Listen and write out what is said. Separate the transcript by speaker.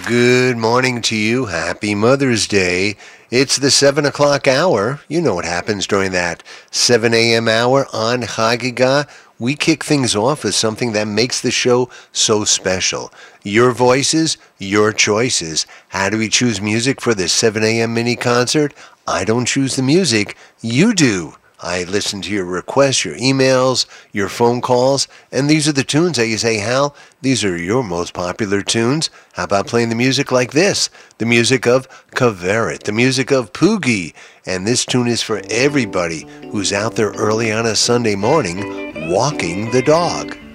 Speaker 1: Good morning to you. Happy Mother's Day. It's the 7 o'clock hour. You know what happens during that 7 a.m. hour on Chagiga. We kick things off with something that makes the show so special. Your voices, your choices. How do we choose music for this 7 a.m. mini concert? I don't choose the music. You do. I listen to your requests, your emails, your phone calls, and these are the tunes that you say, Hal, these are your most popular tunes. How about playing the music like this? The music of Kaveret, the music of Poogie. And this tune is for everybody who's out there early on a Sunday morning walking the dog.